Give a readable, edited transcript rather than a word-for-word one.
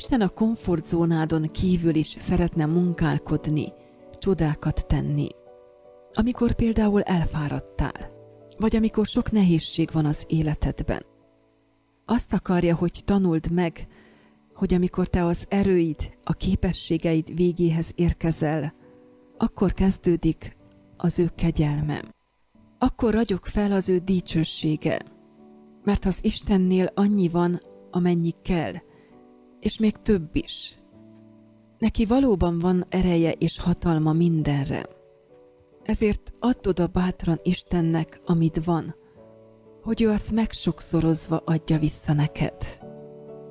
Isten a komfortzónádon kívül is szeretne munkálkodni, csodákat tenni. Amikor például elfáradtál, vagy amikor sok nehézség van az életedben. Azt akarja, hogy tanuld meg, hogy amikor te az erőid, a képességeid végéhez érkezel, akkor kezdődik az ő kegyelme. Akkor ragyog fel az ő dicsősége, mert az Istennél annyi van, amennyi kell, és még több is. Neki valóban van ereje és hatalma mindenre. Ezért add oda bátran Istennek, amit van, hogy ő azt megsokszorozva adja vissza neked.